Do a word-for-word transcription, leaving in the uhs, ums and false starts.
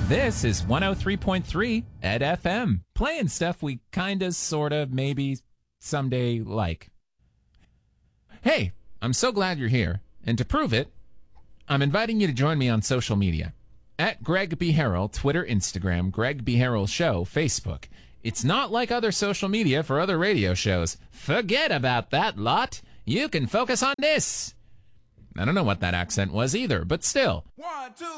This is one oh three point three Ed F M, playing stuff we kinda, sorta, maybe, someday like. Hey, I'm so glad you're here, and to prove it, I'm inviting you to join me on social media. At Greg B. Harrell, Twitter, Instagram, Greg B. Harrell Show, Facebook. It's not like other social media for other radio shows. Forget about that lot. You can focus on this. I don't know what that accent was either, but still. One, two,